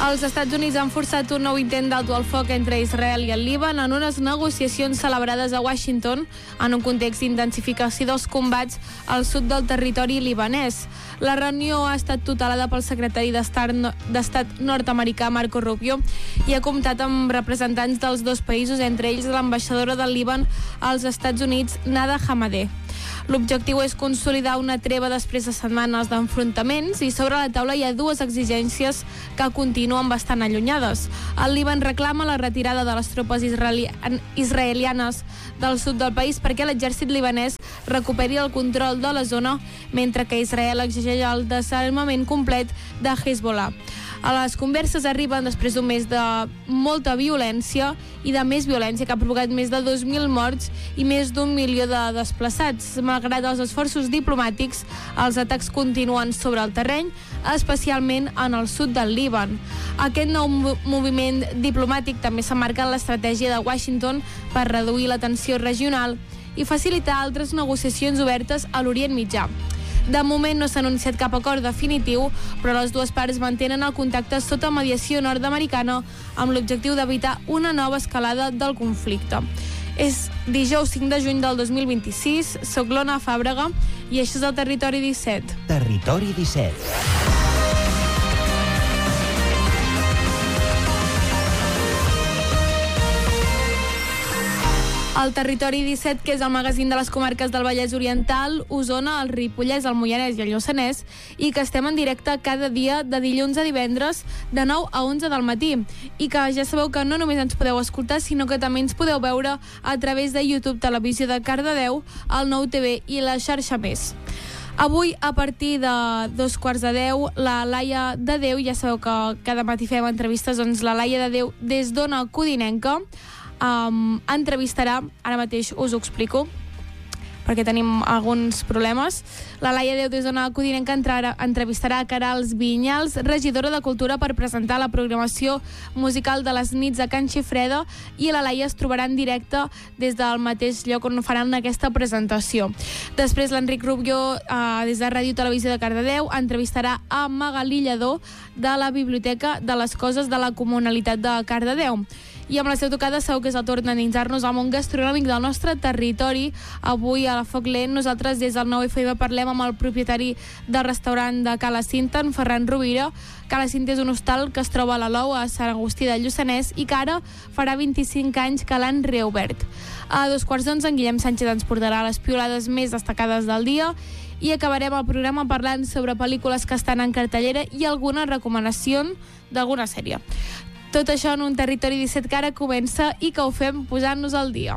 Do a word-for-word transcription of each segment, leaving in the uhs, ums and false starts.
Els Estats Units han forçat un nou intent d'alto al foc entre Israel i el Líban en unes negociacions celebrades a Washington en un context d'intensificació dels combats al sud del territori libanès. La reunió ha estat tutelada pel secretari d'Estat nord-americà Marco Rubio i ha comptat amb representants dels dos països, entre ells l'ambaixadora del Líban als Estats Units, Nada Hamadeh. L'objectiu és consolidar una treva després de setmanes d'enfrontaments i sobre la taula hi ha dues exigències que continuen bastant allunyades. El Líban reclama la retirada de les tropes israeli israelianes del sud del país perquè l'exèrcit libanès recuperi el control de la zona, mentre que Israel exigeix el desarmament complet de Hezbollah. A les converses arriben després d'un mes de molta violència i de més violència que ha provocat més de dos mil morts i més d'un milió de desplaçats. Malgrat els esforços diplomàtics, els atacs continuen sobre el terreny, especialment en el sud del Líban. Aquest nou moviment diplomàtic també s'emmarca en l'estratègia de Washington per reduir la tensió regional i facilitar altres negociacions obertes a l'Orient Mitjà. De moment no s'ha anunciat cap acord definitiu, però les dues parts mantenen el contacte sota mediació nord-americana amb l'objectiu d'evitar una nova escalada del conflicte. És dijous cinc de juny del dos mil vint-i-sis, soc l'Ona Fàbrega i això és el Territori disset. Territori disset. El Territori disset, que és el magazín de les comarques del Vallès Oriental, Osona, el Ripollès, el Moianès i el Lluçanès, i que estem en directe cada dia de dilluns a divendres de nou a onze del matí. I que ja sabeu que no només ens podeu escoltar, sinó que també ens podeu veure a través de YouTube, Televisió de Cardedeu, el Nou T V i la xarxa Més. Avui, a partir de dos quarts de deu, la Laia de Déu, ja sabeu que cada matí fem entrevistes, doncs la Laia de Déu des d'Ona Codinenca, Um, entrevistarà, ara mateix us ho explico perquè tenim alguns problemes. La Laia Déu des d'Ona Codinenca entrevistarà a Carals Vinyals, regidora de Cultura, per presentar la programació musical de les nits a Can Xifreda, i la Laia es trobarà en directe des del mateix lloc on faran aquesta presentació. Després l'Enric Rubio, eh, des de Ràdio Televisió de Cardedeu, entrevistarà a Magalí Lledó de la Biblioteca de les Coses de la Comunalitat de Cardedeu. I amb la seva tocada segur que és el torn d'endinsar-nos al món gastronòmic del nostre territori. Avui a la Foc Lent nosaltres des del nou F M parlem amb el propietari del restaurant de Cala Cinta, en Ferran Rovira. Cala Cinta és un hostal que es troba a l'Alou, a Sant Agustí del Lluçanès, i que ara farà vint-i-cinc anys que l'han reobert. A dos quarts d'onze en Guillem Sánchez ens portarà les piolades més destacades del dia i acabarem el programa parlant sobre pel·lícules que estan en cartellera i alguna recomanació d'alguna sèrie. Tot això en un Territori disset que ara comença i que ho fem posant-nos al dia.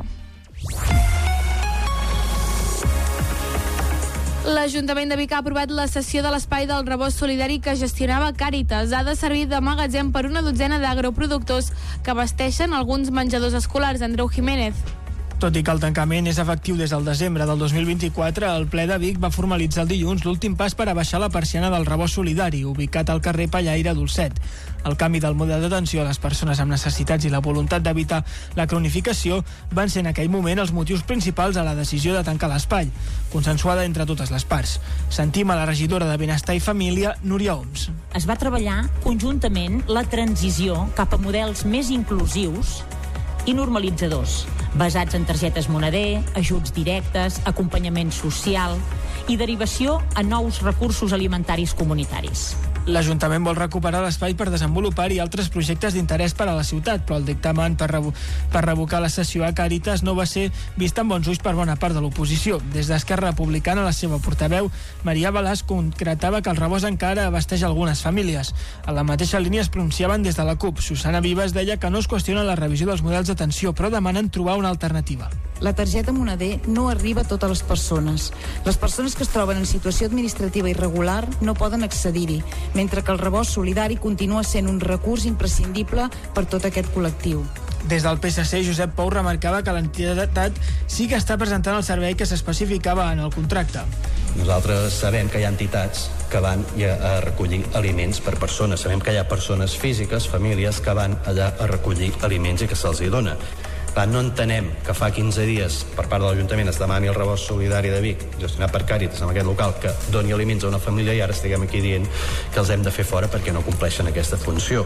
L'Ajuntament de Vic ha aprovat la cessió de l'espai del rebost solidari que gestionava Càritas. Ha de servir de magatzem per una dotzena d'agroproductors que abasteixen alguns menjadors escolars. Andreu Jiménez. Tot i que el tancament és efectiu des del desembre del dos mil vint-i-quatre, el ple de Vic va formalitzar el dilluns l'últim pas per abaixar la persiana del rebost solidari, ubicat al carrer Pallaire Dolcet. El canvi del model d'atenció a les persones amb necessitats i la voluntat d'evitar la cronificació van ser en aquell moment els motius principals a la decisió de tancar l'espai, consensuada entre totes les parts. Sentim a la regidora de Benestar i Família, Núria Oms. Es va treballar conjuntament la transició cap a models més inclusius i normalitzadors, basats en targetes moneder, ajuts directes, acompanyament social i derivació a nous recursos alimentaris comunitaris. L'Ajuntament vol recuperar l'espai per desenvolupar-hi altres projectes d'interès per a la ciutat, però el dictamen per, revo per revocar la cessió a Càritas no va ser vist amb bons ulls per bona part de l'oposició. Des d'Esquerra Republicana, la seva portaveu, Maria Balàs, concretava que el rebost encara abasteix algunes famílies. A la mateixa línia es pronunciaven des de la CUP. Susana Vives deia que no es qüestiona la revisió dels models d'atenció, però demanen trobar una alternativa. La targeta moneder no arriba a totes les persones. Les persones que es troben en situació administrativa irregular no poden accedir-hi, mentre que el rebost solidari continua sent un recurs imprescindible per tot aquest col·lectiu. Des del P S C, Josep Pou remarcava que l'entitat sí que està presentant el servei que s'especificava en el contracte. Nosaltres sabem que hi ha entitats que van a recollir aliments per persones. Sabem que hi ha persones físiques, famílies, que van allà a recollir aliments i que se'ls hi dona. No entenem que fa quinze dies per part de l'Ajuntament es demani el rebost solidari de Vic, gestionat per Càritas en aquest local, que doni aliments a una família, i ara estiguem aquí dient que els hem de fer fora perquè no compleixen aquesta funció.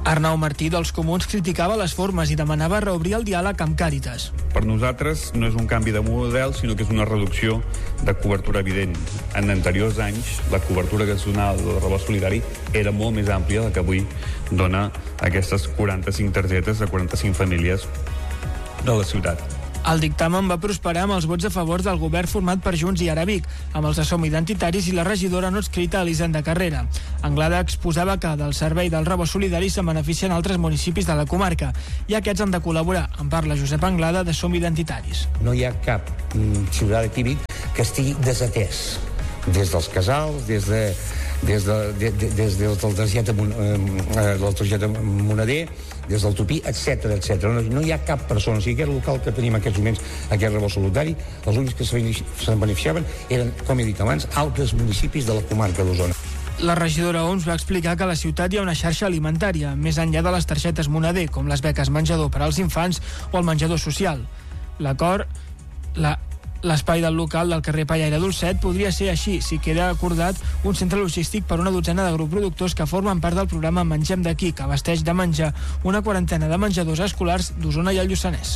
Arnau Martí dels Comuns criticava les formes i demanava reobrir el diàleg amb Càritas. Per nosaltres no és un canvi de model, sinó que és una reducció de cobertura evident. En anteriors anys, la cobertura que es donava del rebost solidari era molt més àmplia del que avui dona aquestes quaranta-cinc targetes a quaranta-cinc famílies de la ciutat. El dictamen va prosperar amb els vots a favor del govern format per Junts i Ara Vic, amb els de Som Identitaris i la regidora no adscrita Elisenda Carrera. Anglada exposava que del servei del rebost solidari se'n beneficien altres municipis de la comarca i aquests han de col·laborar. En parla Josep Anglada, de Som Identitaris. No hi ha cap mm, ciutadà d'aquí Vic que estigui desatès. Des dels casals, des de des, de, de, de, des del targeta eh, Monader, des del Tupí, etcètera, etcètera. No, no hi ha cap persona. O sigui, aquest local que tenim en aquests moments, aquest rebost solidari, els únics que se'n beneficiaven eren, com he dit abans, altres municipis de la comarca d'Osona. La regidora Oms va explicar que a la ciutat hi ha una xarxa alimentària, més enllà de les targetes Monader, com les beques menjador per als infants o el menjador social. L'acord... La... L'espai del local del carrer Pallaire Dolcet podria ser així si queda acordat un centre logístic per una dotzena de grups productors que formen part del programa Mengem d'aquí, que abasteix de menjar una quarantena de menjadors escolars d'Osona i el Lluçanès.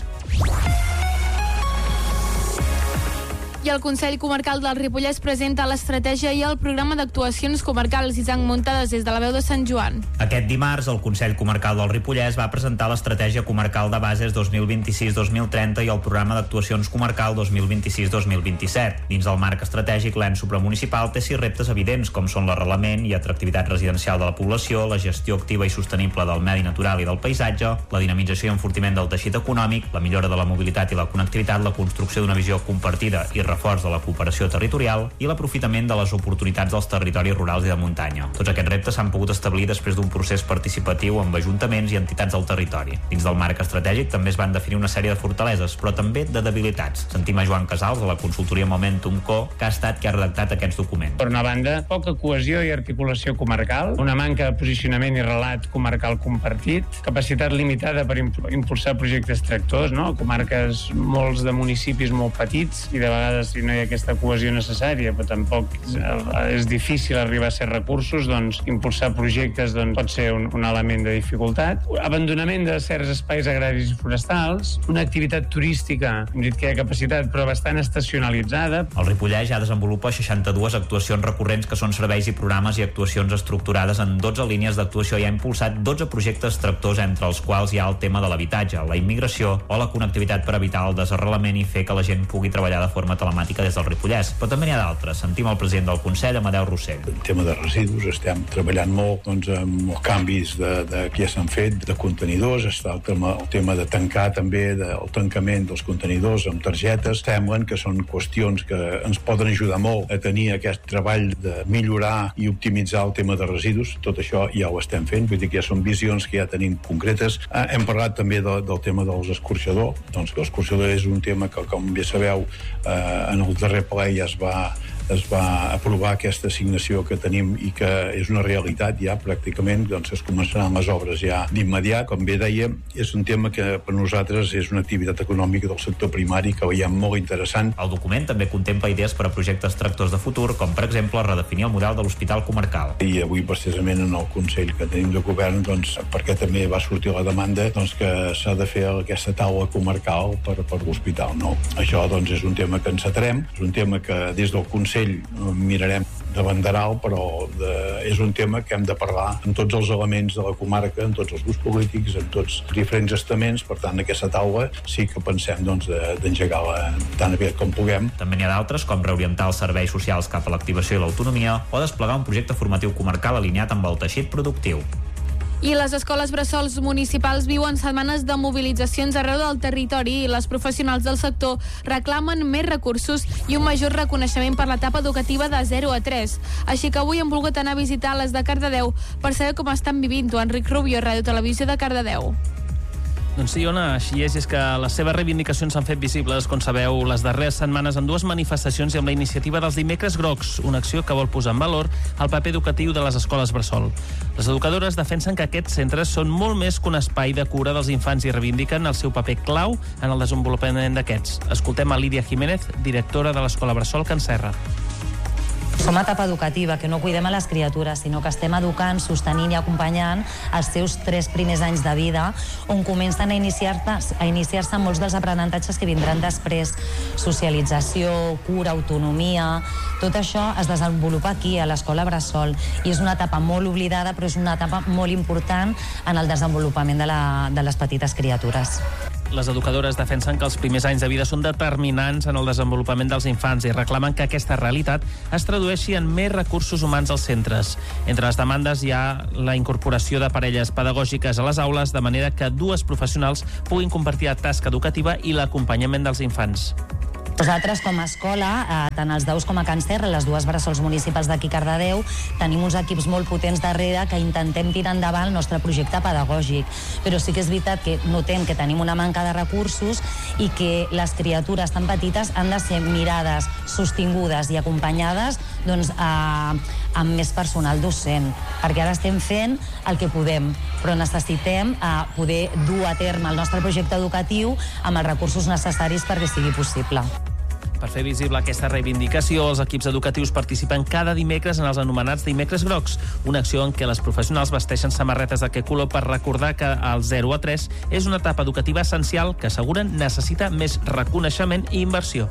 I el Consell Comarcal del Ripollès presenta l'estratègia i el programa d'actuacions comarcals. Isaac Muntades, des de la veu de Sant Joan. Aquest dimarts, el Consell Comarcal del Ripollès va presentar l'estratègia comarcal de bases dos mil vint-i-sis dos mil trenta i el programa d'actuacions comarcal dos mil vint-i-sis dos mil vint-i-set. Dins del marc estratègic, l'ens supramunicipal té sis reptes evidents, com són l'arrelament i atractivitat residencial de la població, la gestió activa i sostenible del medi natural i del paisatge, la dinamització i enfortiment del teixit econòmic, la millora de la mobilitat i la connectivitat, la construcció d'una visió compartida i reforç de la cooperació territorial i l'aprofitament de les oportunitats dels territoris rurals i de muntanya. Tots aquests reptes s'han pogut establir després d'un procés participatiu amb ajuntaments i entitats del territori. Dins del marc estratègic també es van definir una sèrie de fortaleses, però també de debilitats. Sentim a Joan Casals, de la consultoria Momentum Co, que ha estat qui ha redactat aquests documents. Per una banda, poca cohesió i articulació comarcal, una manca de posicionament i relat comarcal compartit, capacitat limitada per impulsar projectes tractors, no? Comarques, molts de municipis molt petits i de vegades si no hi ha aquesta cohesió necessària, però tampoc és difícil arribar a ser recursos, doncs impulsar projectes doncs, pot ser un, un element de dificultat. Abandonament de certs espais agraris i forestals, una activitat turística, hem dit que hi ha capacitat, però bastant estacionalitzada. El Ripollès ja desenvolupa seixanta-dues actuacions recurrents que són serveis i programes i actuacions estructurades en dotze línies d'actuació i ha impulsat dotze projectes tractors, entre els quals hi ha el tema de l'habitatge, la immigració o la connectivitat per evitar el desarrelament i fer que la gent pugui treballar de forma telemàtica des del Ripollès, però també n'hi ha d'altres. Sentim el president del Consell, Amadeu Rossell. El tema de residus, estem treballant molt doncs, amb els canvis de, de, que ja s'han fet, de contenidors, està el tema, el tema de tancar també, de, el tancament dels contenidors amb targetes. Semblen que són qüestions que ens poden ajudar molt a tenir aquest treball de millorar i optimitzar el tema de residus. Tot això ja ho estem fent, vull dir que ja són visions que ja tenim concretes. Eh, hem parlat també de, del tema dels escorxadors, doncs que l'escorxador és un tema que, com bé sabeu, eh, en el darrer ple ja es va, es va aprovar aquesta assignació que tenim i que és una realitat ja pràcticament, doncs es començaran les obres ja d'immediat. Com bé deia, és un tema que per nosaltres és una activitat econòmica del sector primari que veiem molt interessant. El document també contempla idees per a projectes tractors de futur, com per exemple redefinir el model de l'hospital comarcal. I avui precisament en el Consell que tenim de govern, doncs, perquè també va sortir la demanda doncs, que s'ha de fer aquesta taula comarcal per, per l'hospital. No? Això doncs, és un tema que ens atrem, és un tema que des del Consell mirarem de banderal, però de, és un tema que hem de parlar amb tots els elements de la comarca, amb tots els grups polítics, amb tots els diferents estaments. Per tant, aquesta taula sí que pensem doncs, d'engegar-la tan aviat com puguem. També n'hi ha d'altres, com reorientar els serveis socials cap a l'activació i l'autonomia o desplegar un projecte formatiu comarcal alineat amb el teixit productiu. I les escoles bressols municipals viuen setmanes de mobilitzacions arreu del territori i les professionals del sector reclamen més recursos i un major reconeixement per l'etapa educativa de zero a tres. Així que avui hem volgut anar a visitar les de Cardedeu per saber com estan vivint-ho. Enric Rubio, Ràdio Televisió de Cardedeu. Doncs sí, Ona, així és, és que les seves reivindicacions s'han fet visibles, com sabeu, les darreres setmanes en dues manifestacions i amb la iniciativa dels Dimecres Grocs, una acció que vol posar en valor el paper educatiu de les escoles bressol. Les educadores defensen que aquests centres són molt més que un espai de cura dels infants i reivindiquen el seu paper clau en el desenvolupament d'aquests. Escoltem a Lídia Jiménez, directora de l'escola bressol Can Serra. som etapa educativa, que no cuidem a les criatures, sinó que estem educant, sostenint i acompanyant els seus tres primers anys de vida, on comencen a iniciar-se a iniciar-se molts dels aprenentatges que vindran després. Socialització, cura, autonomia... Tot això es desenvolupa aquí, a l'escola Bressol, i és una etapa molt oblidada, però és una etapa molt important en el desenvolupament de, la, de les petites criatures. Les educadores defensen que els primers anys de vida són determinants en el desenvolupament dels infants i reclamen que aquesta realitat es tradueixi en més recursos humans als centres. Entre les demandes hi ha la incorporació de parelles pedagògiques a les aules, de manera que dues professionals puguin compartir la tasca educativa i l'acompanyament dels infants. Nosaltres, com a escola, eh, tant els Daus com a Can Serra, les dues bressols municipals d'aquí Cardedeu, tenim uns equips molt potents darrere que intentem tirar endavant el nostre projecte pedagògic. Però sí que és veritat que notem que tenim una manca de recursos i que les criatures tan petites han de ser mirades, sostingudes i acompanyades doncs, eh, amb més personal docent. Perquè ara estem fent el que podem, però necessitem eh, poder dur a terme el nostre projecte educatiu amb els recursos necessaris perquè sigui possible. Per fer visible aquesta reivindicació, els equips educatius participen cada dimecres en els anomenats dimecres grocs, una acció en què les professionals vesteixen samarretes d'aquest color per recordar que el zero a tres és una etapa educativa essencial que asseguren necessita més reconeixement i inversió.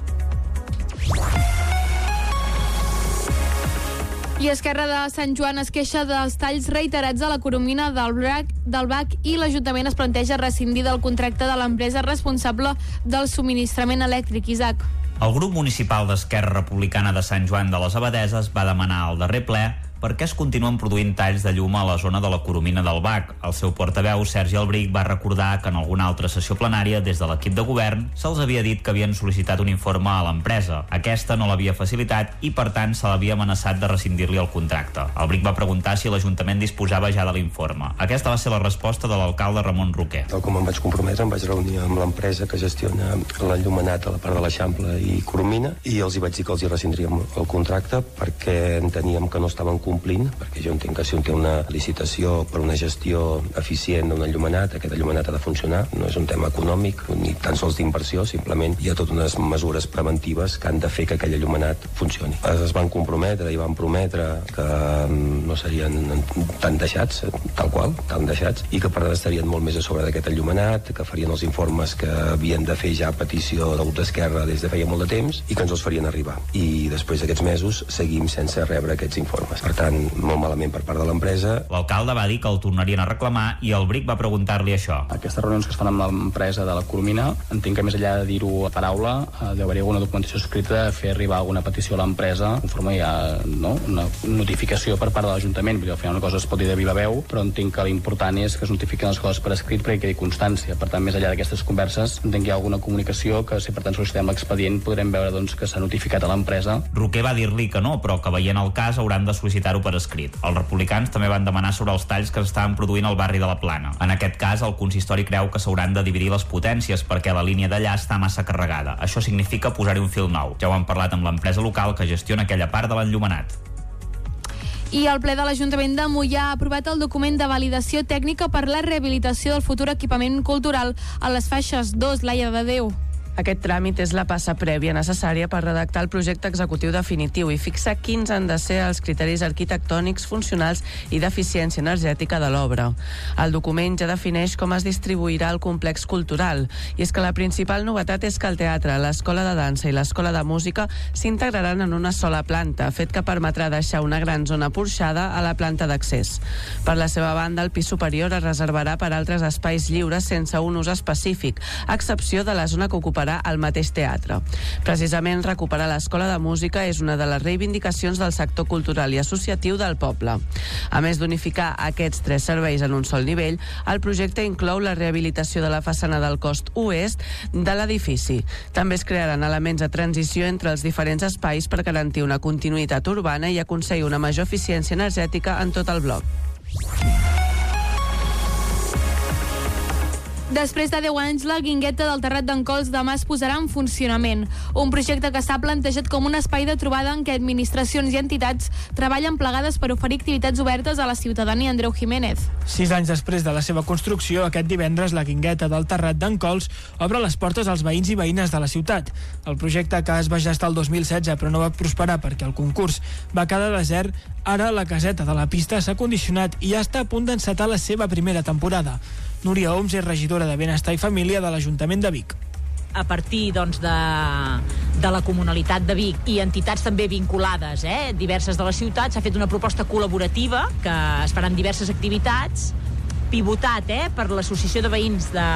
I Esquerra de Sant Joan es queixa dels talls reiterats a la coromina del B A C, del B A C i l'Ajuntament es planteja rescindir del contracte de l'empresa responsable del subministrament elèctric. Isaac. El grup municipal d'Esquerra Republicana de Sant Joan de les Abadeses va demanar al darrer ple per què es continuen produint talls de llum a la zona de la coromina del B A C. El seu portaveu, Sergi Albric, va recordar que en alguna altra sessió plenària, des de l'equip de govern, se'ls havia dit que havien sol·licitat un informe a l'empresa. Aquesta no l'havia facilitat i, per tant, se l'havia amenaçat de rescindir-li el contracte. Albric va preguntar si l'Ajuntament disposava ja de l'informe. Aquesta va ser la resposta de l'alcalde Ramon Roquer. Tal com em vaig comprometre, em vaig reunir amb l'empresa que gestiona l'enllumenat a la part de l'Eixample i Coromina i els hi vaig dir que els hi rescindríem el contracte perquè enteníem que no estaven complint, perquè jo entenc que si un té una licitació per una gestió eficient d'un enllumenat, aquest enllumenat ha de funcionar, no és un tema econòmic ni tan sols d'inversió, simplement hi ha totes unes mesures preventives que han de fer que aquell enllumenat funcioni. Es van comprometre i van prometre que no serien tan deixats, tal qual, tan deixats, i que per tant estarien molt més a sobre d'aquest enllumenat, que farien els informes que havien de fer ja a petició del grup d'Esquerra des de feia molt de temps i que ens els farien arribar. I després d'aquests mesos seguim sense rebre aquests informes. Per tant, molt malament per part de l'empresa. L'alcalde va dir que el tornarien a reclamar i el Bric va preguntar-li això. Aquestes reunions que es fan amb l'empresa de la Coromina, entenc que més enllà de dir-ho a paraula, deu haver alguna documentació escrita, fer arribar alguna petició a l'empresa, conforme hi ha no, una notificació per part de l'Ajuntament, perquè al final una cosa es pot dir de viva veu, però entenc que l'important és que es notifiquen les coses per escrit perquè quedi constància. Per tant, més enllà d'aquestes converses, entenc que hi ha alguna comunicació que si per tant sol·licitem l'expedient podrem veure doncs, que s'ha notificat a l'empresa. Roquer va dir-li que no, però que veient el cas hauran de sol·licitar-ho per escrit. Els republicans també van demanar sobre els talls que s'estaven produint al barri de la Plana. En aquest cas, el consistori creu que s'hauran de dividir les potències perquè la línia d'allà està massa carregada. Això significa posar-hi un fil nou. Ja ho han parlat amb l'empresa local que gestiona aquella part de l'enllumenat. I el ple de l'Ajuntament de Moià ha aprovat el document de validació tècnica per la rehabilitació del futur equipament cultural a les faixes dos, Laia de Déu. Aquest tràmit és la passa prèvia necessària per redactar el projecte executiu definitiu i fixar quins han de ser els criteris arquitectònics, funcionals i d'eficiència energètica de l'obra. El document ja defineix com es distribuirà el complex cultural, i és que la principal novetat és que el teatre, l'escola de dansa i l'escola de música s'integraran en una sola planta, fet que permetrà deixar una gran zona porxada a la planta d'accés. Per la seva banda, el pis superior es reservarà per altres espais lliures sense un ús específic, a excepció de la zona que ocuparà al mateix teatre. Precisament recuperar l'escola de música és una de les reivindicacions del sector cultural i associatiu del poble. A més d'unificar aquests tres serveis en un sol nivell, el projecte inclou la rehabilitació de la façana del cost oest de l'edifici. També es crearan elements de transició entre els diferents espais per garantir una continuïtat urbana i aconseguir una major eficiència energètica en tot el bloc. Després de deu anys, la Guingueta del Terrat d'en Cols demà es posarà en funcionament. Un projecte que s'ha plantejat com un espai de trobada en què administracions i entitats treballen plegades per oferir activitats obertes a la ciutadania. Andreu Jiménez. Sis anys després de la seva construcció, aquest divendres la Guingueta del Terrat d'en Cols obre les portes als veïns i veïnes de la ciutat. El projecte, que es va gestar el dos mil setze però no va prosperar perquè el concurs va quedar desert, ara la caseta de la pista s'ha condicionat i ja està a punt d'encetar la seva primera temporada. Núria Oms és regidora de Benestar i Família de l'Ajuntament de Vic. A partir doncs, de, de la Comunalitat de Vic i entitats també vinculades, eh, diverses de la ciutat, s'ha fet una proposta col·laborativa que es faran diverses activitats, pivotat eh, per l'Associació de Veïns de,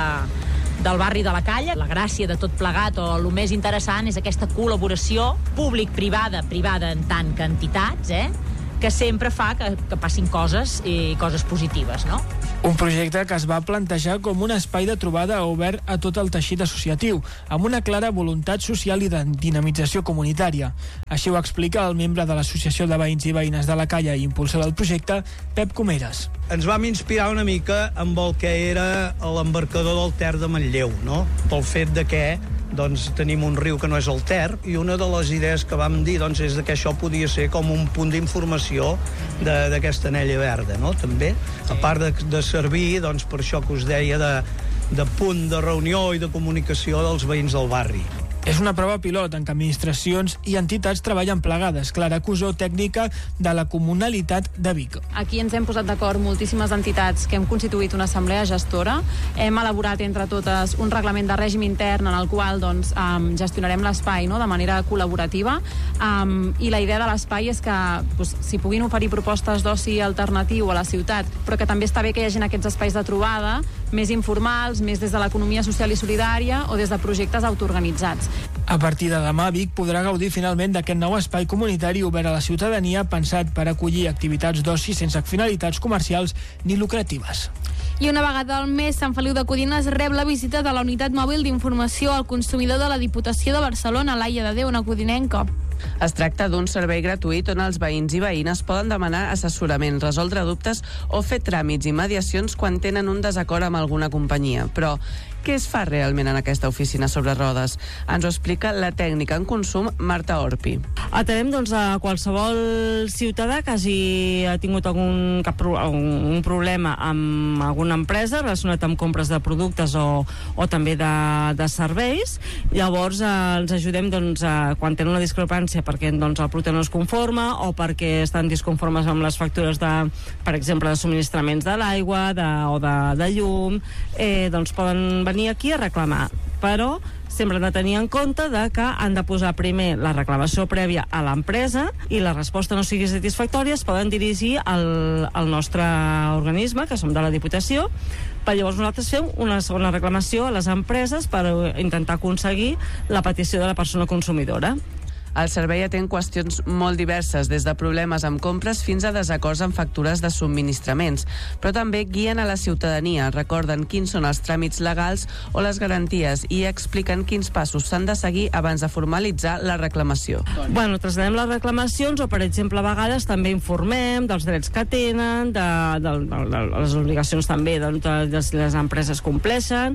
del barri de la Calla. La gràcia de tot plegat, o el més interessant, és aquesta col·laboració públic-privada, privada en tant que entitats, eh, que sempre fa que, que passin coses i coses positives, no? Un projecte que es va plantejar com un espai de trobada obert a tot el teixit associatiu, amb una clara voluntat social i de dinamització comunitària. Així ho explica el membre de l'Associació de Veïns i Veïnes de la Calla i impulsor del projecte, Pep Comeres. Ens vam inspirar una mica amb el que era l'embarcador del Ter de Manlleu, no? Pel fet de que doncs tenim un riu que no és el Ter, i una de les idees que vam dir doncs, és que això podia ser com un punt d'informació d'aquesta anella verda, no? També, a part de, de servir doncs, per això que us deia de, de punt de reunió i de comunicació dels veïns del barri. És una prova pilot en què administracions i entitats treballen plegades. Clara Cusó, tècnica de la Comunalitat de Vic. Aquí ens hem posat d'acord moltíssimes entitats que hem constituït una assemblea gestora. Hem elaborat entre totes un reglament de règim intern en el qual doncs, um, gestionarem l'espai, no?, de manera col·laborativa. Um, I la idea de l'espai és que doncs, s'hi puguin oferir propostes d'oci alternatiu a la ciutat, però que també està bé que hi hagi aquests espais de trobada més informals, més des de l'economia social i solidària o des de projectes autoorganitzats. A partir de demà, Vic podrà gaudir finalment d'aquest nou espai comunitari obert a la ciutadania, pensat per acollir activitats d'oci sense finalitats comercials ni lucratives. I una vegada al mes, Sant Feliu de Codines rep la visita de la Unitat Mòbil d'Informació al Consumidor de la Diputació de Barcelona, Laia de Déu, una codinenca. Es tracta d'un servei gratuït on els veïns i veïnes poden demanar assessorament, resoldre dubtes o fer tràmits i mediacions quan tenen un desacord amb alguna companyia. Però què es fa realment en aquesta oficina sobre rodes? Ens ho explica la tècnica en consum, Marta Orpi. Atenem doncs, a qualsevol ciutadà que hagi tingut algun, cap, un problema amb alguna empresa relacionat amb compres de productes o, o també de, de serveis. Llavors eh, els ajudem doncs, a, quan tenen una discrepància perquè doncs, el producte no es conforma o perquè estan disconformes amb les factures de, per exemple, de subministraments de l'aigua de, o de, de llum, eh, doncs poden venir aquí a reclamar, però sempre han de tenir en compte de que han de posar primer la reclamació prèvia a l'empresa i la resposta no sigui satisfactòria, es poden dirigir al, al nostre organisme, que som de la Diputació, per llavors nosaltres fem una segona reclamació a les empreses per intentar aconseguir la petició de la persona consumidora. El servei atén qüestions molt diverses, des de problemes amb compres fins a desacords amb factures de subministraments, però també guien a la ciutadania, recorden quins són els tràmits legals o les garanties i expliquen quins passos s'han de seguir abans de formalitzar la reclamació. Bueno, traslladem les reclamacions o, per exemple, a vegades també informem dels drets que tenen, de, de, de, de les obligacions també de, de, de si les empreses compleixen,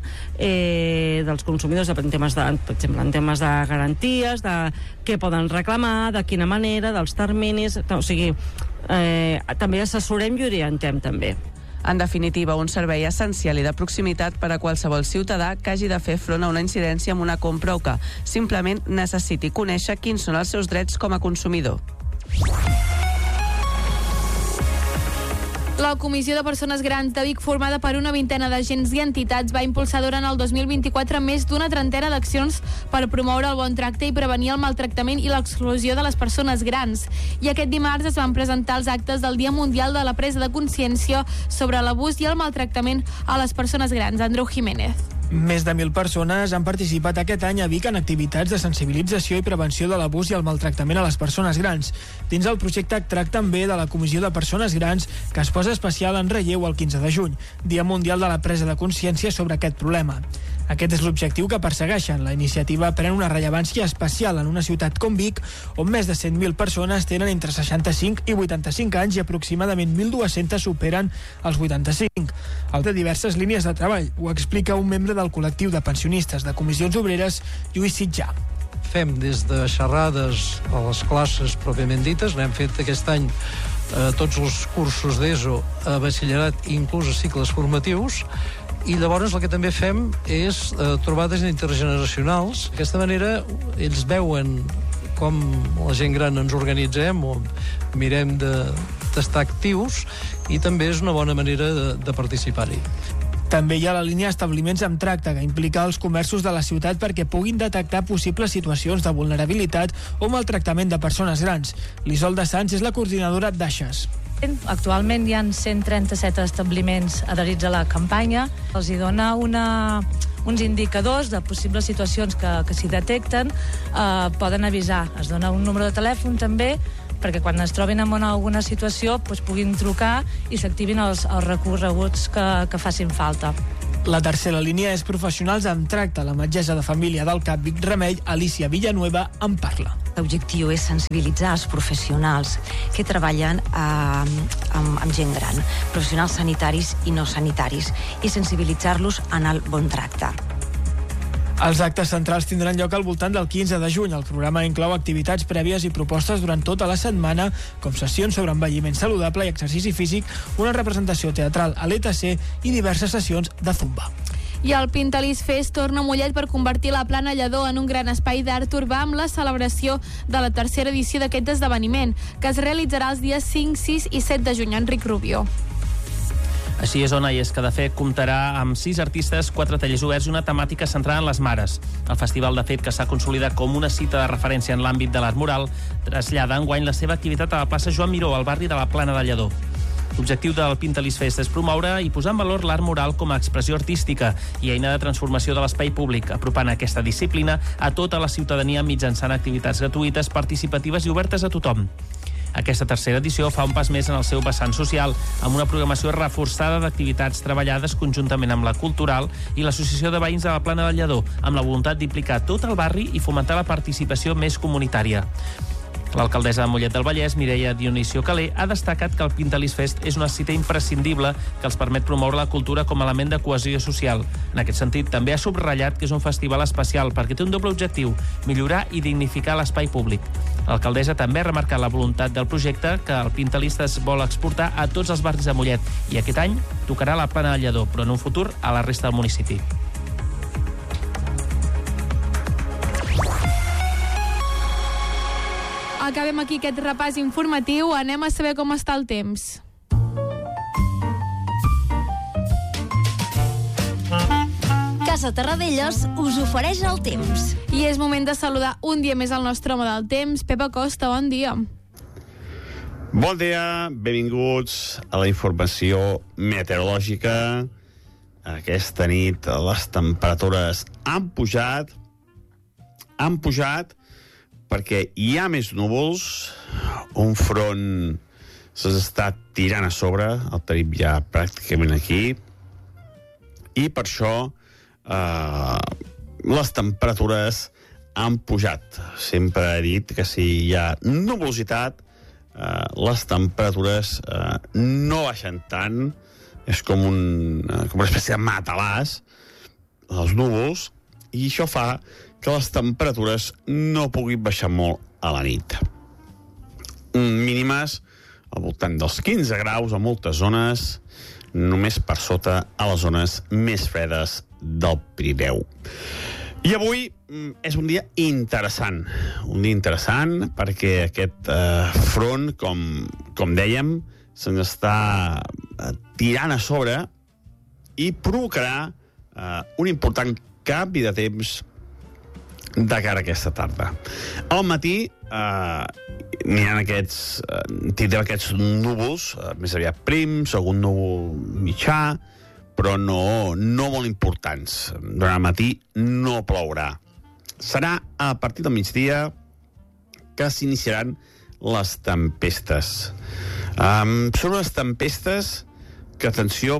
eh, dels consumidors, en temes de, per exemple, en temes de garanties, de què poden reclamar, de quina manera, dels terminis, o sigui, eh, també assessorem i orientem també. En definitiva, un servei essencial i de proximitat per a qualsevol ciutadà que hagi de fer front a una incidència amb una compra o que simplement necessiti conèixer quins són els seus drets com a consumidor. La Comissió de Persones Grans de Vic, formada per una vintena d'agents i entitats, va impulsar durant el dos mil vint-i-quatre més d'una trentena d'accions per promoure el bon tracte i prevenir el maltractament i l'exclusió de les persones grans. I aquest dimarts es van presentar els actes del Dia Mundial de la Presa de Consciència sobre l'abús i el maltractament a les persones grans. Andreu Jiménez. Més de mil persones han participat aquest any a Vic en activitats de sensibilització i prevenció de l'abús i el maltractament a les persones grans, dins el projecte Tracte també de la Comissió de Persones Grans, que es posa especial en relleu el quinze de juny, Dia Mundial de la Presa de Consciència sobre aquest problema. Aquest és l'objectiu que persegueixen. La iniciativa pren una rellevància especial en una ciutat com Vic, on més de cent mil persones tenen entre seixanta-cinc i vuitanta-cinc anys i aproximadament mil dues-centes superen els vuitanta-cinc. El de diverses línies de treball. Ho explica un membre del col·lectiu de pensionistes de Comissions Obreres, Lluís Sitjà. Fem des de xerrades a les classes pròpiament dites. N'hem fet aquest any eh, tots els cursos d'ESO a batxillerat i inclús a cicles formatius. I llavors el que també fem és eh, trobades intergeneracionals. D'aquesta manera ells veuen com la gent gran ens organitzem o mirem d'estar actius i també és una bona manera de, de participar-hi. També hi ha la línia establiments amb tracte, que implica els comerços de la ciutat perquè puguin detectar possibles situacions de vulnerabilitat o maltractament de persones grans. l'Isolda Sanz és la coordinadora d'Aixes. Actualment hi ha cent trenta-set establiments adherits a la campanya. Els hi dona una, uns indicadors de possibles situacions que, que s'hi detecten, eh, poden avisar. Es dona un número de telèfon també perquè quan es trobin en alguna situació doncs puguin trucar i s'activin els, els recorreguts que, que facin falta. La tercera línia és professionals amb tracte. La metgessa de família del CAP Vic Remei, Alicia Villanueva, en parla. L'objectiu és sensibilitzar els professionals que treballen eh, amb, amb gent gran, professionals sanitaris i no sanitaris, i sensibilitzar-los en el bon tracte. Els actes centrals tindran lloc al voltant del quinze de juny. El programa inclou activitats prèvies i propostes durant tota la setmana, com sessions sobre envelliment saludable i exercici físic, una representació teatral a l'E T C i diverses sessions de zumba. I el Pintalís Fest torna a Mollet per convertir la Plana Lledó en un gran espai d'art urbà amb la celebració de la tercera edició d'aquest esdeveniment, que es realitzarà els dies cinc, sis i set de juny. Enric Rubio. Així és, Ona, i és que de fet comptarà amb sis artistes, quatre tallers oberts i una temàtica centrada en les mares. El festival, de fet, que s'ha consolidat com una cita de referència en l'àmbit de l'art mural, trasllada enguany la seva activitat a la plaça Joan Miró, al barri de la Plana de Lledó. L'objectiu del Pintalís Fest és promoure i posar en valor l'art mural com a expressió artística i eina de transformació de l'espai públic, apropant aquesta disciplina a tota la ciutadania mitjançant activitats gratuïtes, participatives i obertes a tothom. Aquesta tercera edició fa un pas més en el seu vessant social, amb una programació reforçada d'activitats treballades conjuntament amb la Cultural i l'Associació de Veïns de la Plana de Lledó, amb la voluntat d'implicar tot el barri i fomentar la participació més comunitària. L'alcaldessa de Mollet del Vallès, Mireia Dionisio Calé, ha destacat que el Pintalís Fest és una cita imprescindible que els permet promoure la cultura com a element de cohesió social. En aquest sentit, també ha subratllat que és un festival especial perquè té un doble objectiu, millorar i dignificar l'espai públic. L'alcaldessa també ha remarcat la voluntat del projecte que el Pintalís es vol exportar a tots els barris de Mollet i aquest any tocarà a la Plana de Lledó, però en un futur a la resta del municipi. Acabem aquí aquest repàs informatiu. Anem a saber com està el temps. Casa Terradellos us ofereix el temps. I és moment de saludar un dia més el nostre home del temps, Pep Acosta, bon dia. Bon dia, benvinguts a la informació meteorològica. Aquesta nit les temperatures han pujat, han pujat perquè hi ha més núvols, un front se'ls està tirant a sobre, el tenim ja pràcticament aquí, i per això eh, les temperatures han pujat. Sempre he dit que si hi ha nuvolositat, eh, les temperatures eh, no baixen tant, és com, un, eh, com una espècie de matalàs, els núvols, i això fa que les temperatures no puguin baixar molt a la nit. Mínimes al voltant dels quinze graus a moltes zones, només per sota a les zones més fredes del Pirineu. I avui és un dia interessant, un dia interessant perquè aquest eh, front, com, com dèiem, se'ns està eh, tirant a sobre i provocarà eh, un important canvi de temps de cara a aquesta tarda. Al matí eh, n'hi ha aquests, eh, tindrem aquests núvols, eh, més aviat prims, algun núvol mitjà, però no, no molt importants. Durant el matí no plourà. Serà a partir del migdia que s'iniciaran les tempestes. Um, són unes tempestes que, atenció,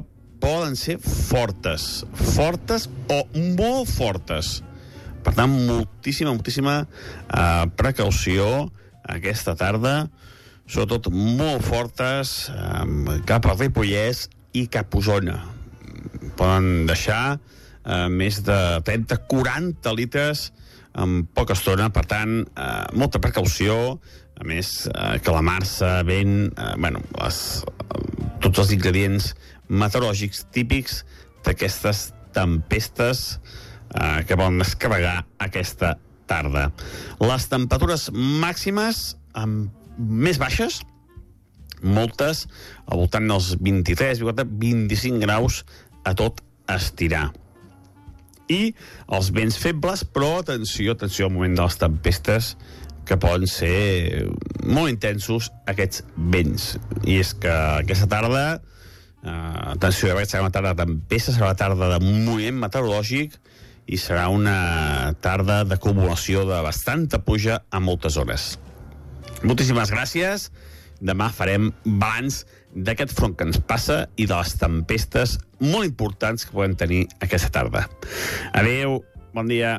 poden ser fortes, fortes o molt fortes. Per tant, moltíssima, moltíssima uh, precaució aquesta tarda, sobretot molt fortes um, cap al Ripollès i cap a Osona. Poden deixar uh, més de trenta a quaranta litres en poca estona, per tant, uh, molta precaució, a més, uh, calamar-se, vent, uh, bueno, les, uh, tots els ingredients meteorològics típics d'aquestes tempestes Uh, que volen descarregar aquesta tarda. Les temperatures màximes um, més baixes, moltes, al voltant dels vint-i-tres, vint-i-cinc graus a tot estirar. I els vents febles, però atenció, atenció al moment de les tempestes, que poden ser molt intensos aquests vents. I és que aquesta tarda, uh, atenció, serà una tarda de tempesta, serà una tarda de moviment meteorològic, i serà una tarda d'acumulació de bastanta pluja a moltes hores. Moltíssimes gràcies. Demà farem balanç d'aquest front que ens passa i de les tempestes molt importants que podem tenir aquesta tarda. Adéu, bon dia.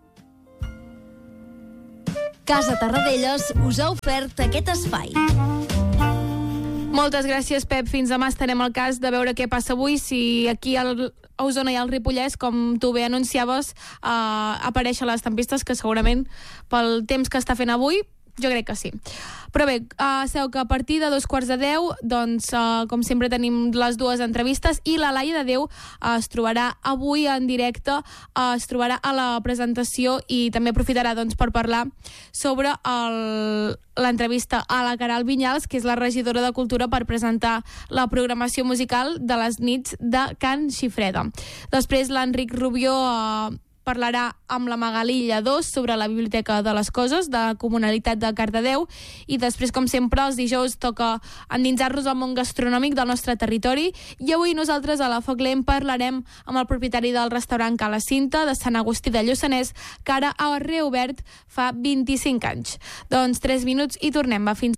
Casa Tarradellas us ha ofert aquest espai. Moltes gràcies, Pep. Fins demà estarem al cas de veure què passa avui, si aquí al, a Osona i al Ripollès, com tu bé anunciaves, eh, apareixen les tempestes, que segurament pel temps que està fent avui, jo crec que sí. Però bé, uh, sabeu que a partir de dos quarts de deu, doncs, uh, com sempre tenim les dues entrevistes, i la Laia de Déu uh, es trobarà avui en directe, uh, es trobarà a la presentació i també aprofitarà, doncs, per parlar sobre l'entrevista a la Caral Vinyals, que és la regidora de Cultura, per presentar la programació musical de les nits de Can Xifreda. Després l'Enric Rubió uh, parlarà amb la Magalí Lladós sobre la Biblioteca de les Coses de la Comunalitat de Cardedeu, i després, com sempre, els dijous toca endinsar-nos al món gastronòmic del nostre territori, i avui nosaltres a la Foc Lent parlarem amb el propietari del restaurant Cala Cinta de Sant Agustí de Lluçanès, que ara ha reobert fa vint-i-cinc anys. Doncs tres minuts i tornem. Va, fins